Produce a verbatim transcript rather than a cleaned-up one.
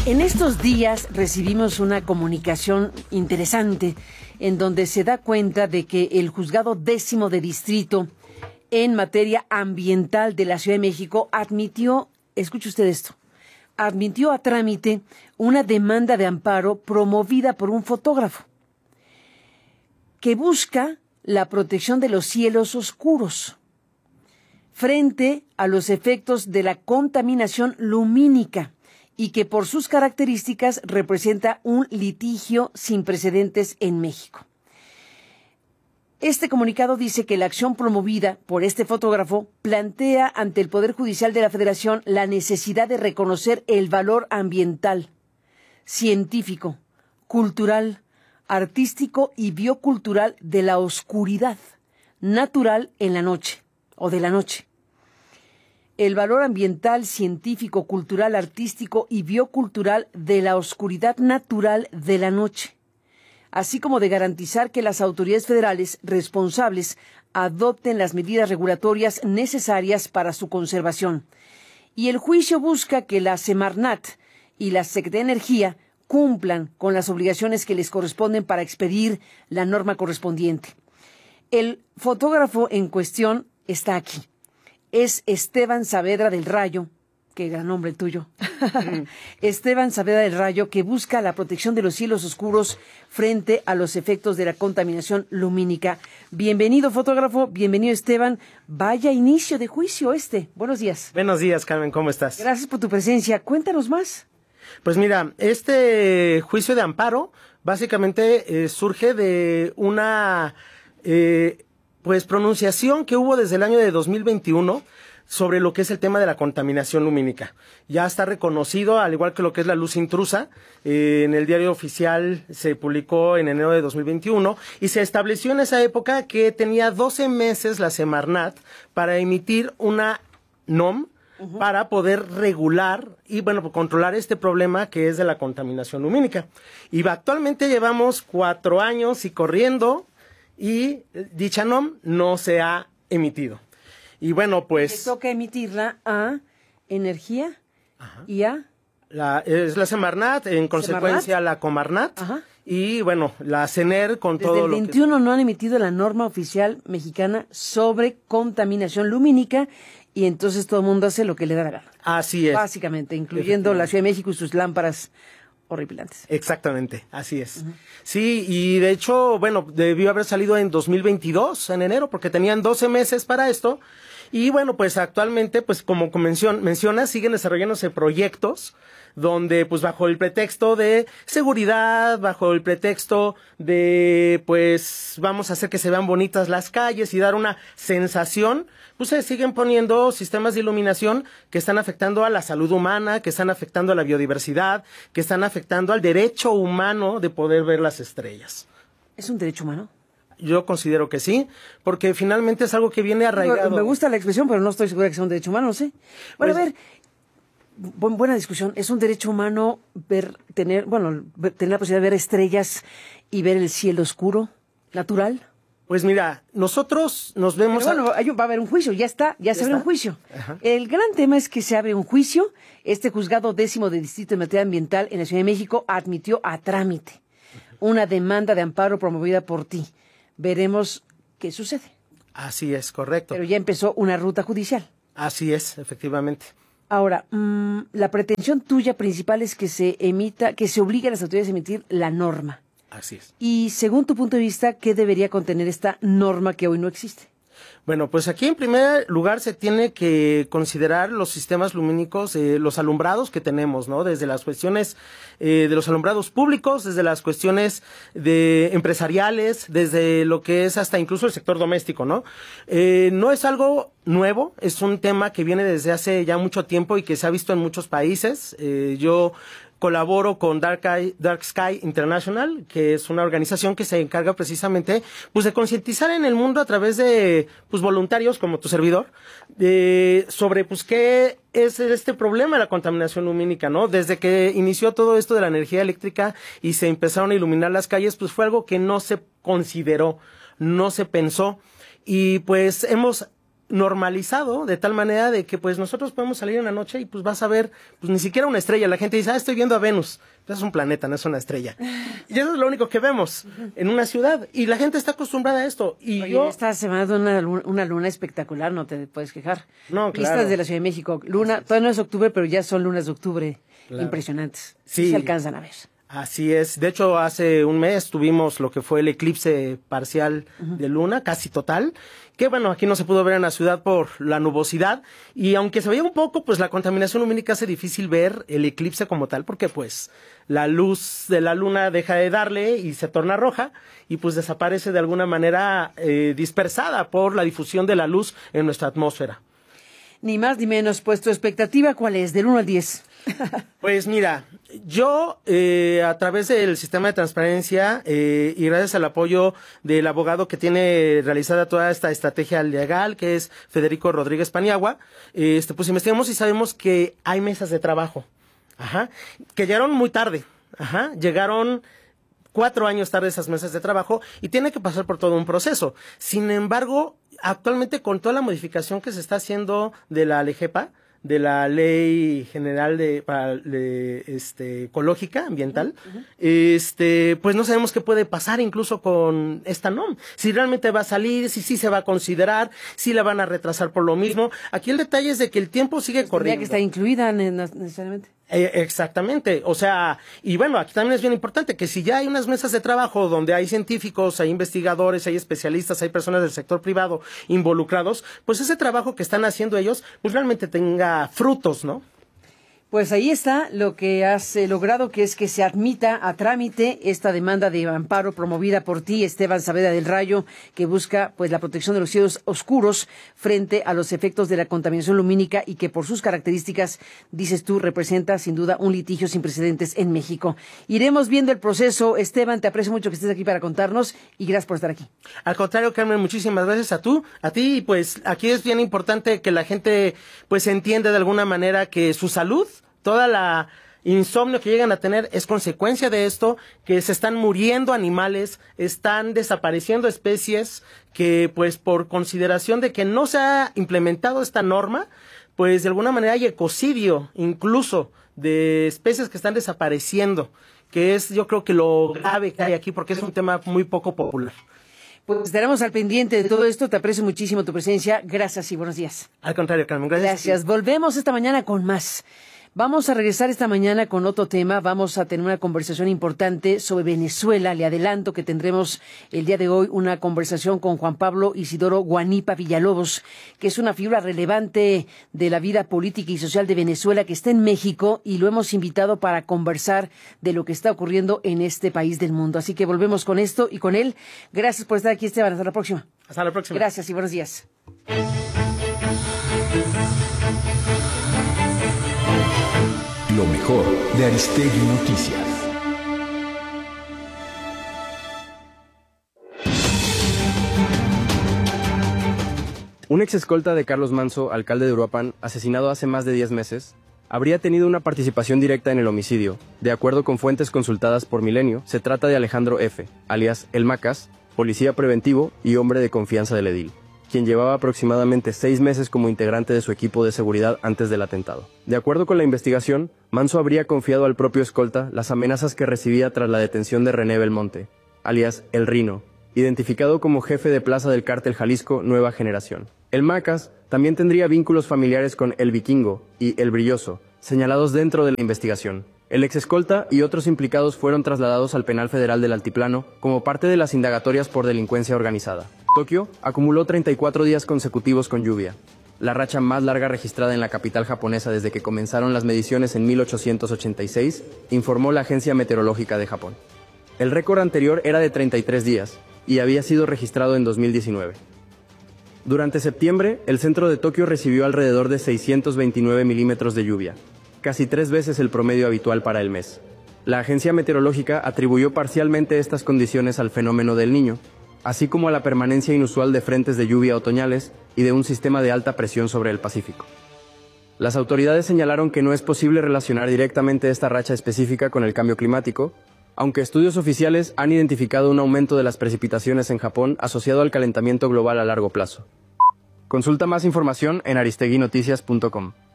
En estos días recibimos una comunicación interesante en donde se da cuenta de que el juzgado décimo de distrito en materia ambiental de la Ciudad de México admitió, escuche usted esto, admitió a trámite una demanda de amparo promovida por un fotógrafo que busca la protección de los cielos oscuros frente a los efectos de la contaminación lumínica y que por sus características representa un litigio sin precedentes en México. Este comunicado dice que la acción promovida por este fotógrafo plantea ante el Poder Judicial de la Federación la necesidad de reconocer el valor ambiental, científico, cultural, artístico y biocultural de la oscuridad natural en la noche o de la noche. El valor ambiental, científico, cultural, artístico y biocultural de la oscuridad natural de la noche, así como de garantizar que las autoridades federales responsables adopten las medidas regulatorias necesarias para su conservación. Y el juicio busca que la Semarnat y la Secretaría de Energía cumplan con las obligaciones que les corresponden para expedir la norma correspondiente. El fotógrafo en cuestión está aquí. Es Esteban Saavedra del Rayo, qué gran nombre el tuyo, mm. Esteban Saavedra del Rayo, que busca la protección de los cielos oscuros frente a los efectos de la contaminación lumínica. Bienvenido, fotógrafo, bienvenido, Esteban. Vaya inicio de juicio este. Buenos días. Buenos días, Carmen, ¿cómo estás? Gracias por tu presencia. Cuéntanos más. Pues mira, este juicio de amparo básicamente eh, surge de una... Eh, Pues pronunciación que hubo desde el año de dos mil veintiuno sobre lo que es el tema de la contaminación lumínica. Ya está reconocido, al igual que lo que es la luz intrusa, eh, en el diario oficial se publicó en enero de dos mil veintiuno y se estableció en esa época que tenía doce meses la Semarnat para emitir una N O M uh-huh. para poder regular y, bueno, controlar este problema que es de la contaminación lumínica. Y actualmente llevamos cuatro años y corriendo, y dicha N O M no se ha emitido. Y bueno, pues... Le toca emitirla a Energía Ajá. y a... La, es la Semarnat, en consecuencia ¿Semarnat? La Comarnat, Ajá. y bueno, la CENER con Desde todo el lo veintiuno que... no han emitido la norma oficial mexicana sobre contaminación lumínica y entonces todo el mundo hace lo que le da la gana. Así es. Básicamente, incluyendo la Ciudad de México y sus lámparas horripilantes. Exactamente, así es. Uh-huh. Sí, y de hecho, bueno, debió haber salido en dos mil veintidós, en enero, porque tenían doce meses para esto. Y bueno, pues actualmente, pues como mencion, menciona, siguen desarrollándose proyectos donde, pues bajo el pretexto de seguridad, bajo el pretexto de, pues vamos a hacer que se vean bonitas las calles y dar una sensación, pues se siguen poniendo sistemas de iluminación que están afectando a la salud humana, que están afectando a la biodiversidad, que están afectando al derecho humano de poder ver las estrellas. ¿Es un derecho humano? Yo considero que sí, porque finalmente es algo que viene arraigado. Me gusta la expresión, pero no estoy segura que sea un derecho humano, no sé. Bueno, pues, a ver, bu- buena discusión. ¿Es un derecho humano ver, tener, bueno, ver, tener la posibilidad de ver estrellas y ver el cielo oscuro, natural? Pues mira, nosotros nos vemos... Pero bueno, a... va a haber un juicio, ya está, ya, ¿Ya se abre un juicio. Ajá. El gran tema es que se abre un juicio. Este juzgado décimo de distrito de materia ambiental en la Ciudad de México admitió a trámite una demanda de amparo promovida por ti. Veremos qué sucede. Así es, correcto. Pero ya empezó una ruta judicial. Así es, efectivamente. Ahora, mmm, la pretensión tuya principal es que se emita, que se obligue a las autoridades a emitir la norma. Así es. Y según tu punto de vista, ¿qué debería contener esta norma que hoy no existe? Bueno, pues aquí en primer lugar se tiene que considerar los sistemas lumínicos, eh, los alumbrados que tenemos, ¿no? Desde las cuestiones eh, de los alumbrados públicos, desde las cuestiones de empresariales, desde lo que es hasta incluso el sector doméstico, ¿no? Eh, no es algo nuevo, es un tema que viene desde hace ya mucho tiempo y que se ha visto en muchos países. Eh, yo colaboro con Dark, Eye, Dark Sky International, que es una organización que se encarga precisamente pues de concientizar en el mundo a través de pues voluntarios como tu servidor eh, sobre pues qué es este problema de la contaminación lumínica, ¿no? Desde que inició todo esto de la energía eléctrica y se empezaron a iluminar las calles, pues fue algo que no se consideró, no se pensó y pues hemos normalizado de tal manera de que pues nosotros podemos salir en la noche y pues vas a ver pues ni siquiera una estrella. La gente dice, ah, estoy viendo a Venus. Pues es un planeta, no es una estrella. Y eso es lo único que vemos en una ciudad. Y la gente está acostumbrada a esto. Y Oye, yo... esta semana de una, luna- una luna espectacular, no te puedes quejar. No, claro. Vistas de la Ciudad de México. Luna, todavía no es octubre, pero ya son lunas de octubre. Claro. Impresionantes. Sí. Sí se alcanzan a ver. Así es. De hecho, hace un mes tuvimos lo que fue el eclipse parcial uh-huh. de luna, casi total, que bueno, aquí no se pudo ver en la ciudad por la nubosidad, y aunque se veía un poco, pues la contaminación lumínica hace difícil ver el eclipse como tal, porque pues la luz de la luna deja de darle y se torna roja, y pues desaparece de alguna manera eh, dispersada por la difusión de la luz en nuestra atmósfera. Ni más ni menos, pues tu expectativa, ¿cuál es? Del uno al diez. Pues mira, yo eh, a través del sistema de transparencia eh, y gracias al apoyo del abogado que tiene realizada toda esta estrategia legal, que es Federico Rodríguez Paniagua, eh, este, pues investigamos y sabemos que hay mesas de trabajo, ajá, que llegaron muy tarde, ajá, llegaron cuatro años tarde esas mesas de trabajo y tiene que pasar por todo un proceso. Sin embargo, actualmente con toda la modificación que se está haciendo de la LEGEPA, de la Ley General de, para, de este, Ecológica, Ambiental, uh-huh. este, pues no sabemos qué puede pasar incluso con esta N O M. Si realmente va a salir, si sí se va a considerar, si la van a retrasar por lo mismo. Aquí el detalle es de que el tiempo sigue pues corriendo. Tendría que está incluida necesariamente. Eh, exactamente, o sea, y bueno, aquí también es bien importante que si ya hay unas mesas de trabajo donde hay científicos, hay investigadores, hay especialistas, hay personas del sector privado involucrados, pues ese trabajo que están haciendo ellos, pues realmente tenga frutos, ¿no? Pues ahí está lo que has eh, logrado, que es que se admita a trámite esta demanda de amparo promovida por ti, Esteban Saavedra del Rayo, que busca pues la protección de los cielos oscuros frente a los efectos de la contaminación lumínica y que por sus características, dices tú, representa sin duda un litigio sin precedentes en México. Iremos viendo el proceso. Esteban, te aprecio mucho que estés aquí para contarnos y gracias por estar aquí. Al contrario, Carmen, muchísimas gracias a tú, a ti, y pues aquí es bien importante que la gente pues entienda de alguna manera que su salud, toda la insomnio que llegan a tener es consecuencia de esto, que se están muriendo animales, están desapareciendo especies, que pues por consideración de que no se ha implementado esta norma, pues de alguna manera hay ecocidio incluso de especies que están desapareciendo, que es yo creo que lo grave que hay aquí porque es un tema muy poco popular. Pues estaremos al pendiente de todo esto. Te aprecio muchísimo tu presencia. Gracias y buenos días. Al contrario, Carmen. Gracias. Gracias. Volvemos esta mañana con más. Vamos a regresar esta mañana con otro tema. Vamos a tener una conversación importante sobre Venezuela. Le adelanto que tendremos el día de hoy una conversación con Juan Pablo Isidoro Guanipa Villalobos, que es una figura relevante de la vida política y social de Venezuela, que está en México y lo hemos invitado para conversar de lo que está ocurriendo en este país del mundo. Así que volvemos con esto y con él. Gracias por estar aquí, Esteban. Hasta la próxima. Hasta la próxima. Gracias y buenos días. Lo mejor de Aristegui Noticias. Un ex escolta de Carlos Manso, alcalde de Uruapan, asesinado hace más de diez meses, habría tenido una participación directa en el homicidio. De acuerdo con fuentes consultadas por Milenio, se trata de Alejandro F., alias El Macas, policía preventivo y hombre de confianza del edil, quien llevaba aproximadamente seis meses como integrante de su equipo de seguridad antes del atentado. De acuerdo con la investigación, Manso habría confiado al propio escolta las amenazas que recibía tras la detención de René Belmonte, alias El Rino, identificado como jefe de plaza del cártel Jalisco Nueva Generación. El Macas también tendría vínculos familiares con El Vikingo y El Brilloso, señalados dentro de la investigación. El ex escolta y otros implicados fueron trasladados al Penal Federal del Altiplano como parte de las indagatorias por delincuencia organizada. Tokio acumuló treinta y cuatro días consecutivos con lluvia, la racha más larga registrada en la capital japonesa desde que comenzaron las mediciones en mil ochocientos ochenta y seis, informó la Agencia Meteorológica de Japón. El récord anterior era de treinta y tres días y había sido registrado en dos mil diecinueve. Durante septiembre, el centro de Tokio recibió alrededor de seiscientos veintinueve milímetros de lluvia, casi tres veces el promedio habitual para el mes. La agencia meteorológica atribuyó parcialmente estas condiciones al fenómeno del Niño, así como a la permanencia inusual de frentes de lluvia otoñales y de un sistema de alta presión sobre el Pacífico. Las autoridades señalaron que no es posible relacionar directamente esta racha específica con el cambio climático, aunque estudios oficiales han identificado un aumento de las precipitaciones en Japón asociado al calentamiento global a largo plazo. Consulta más información en aristeguinoticias punto com.